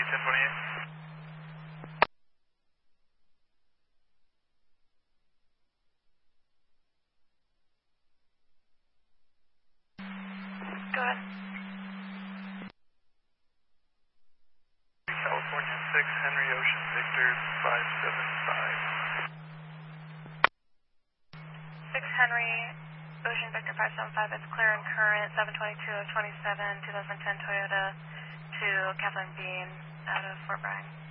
1028. Go ahead. California 6, Henry Ocean Victor 575. 6 Henry Ocean Victor 575, it's clear and current, 722 of 27, 2010 Toyota to Kathleen Bean out of Fort Bragg.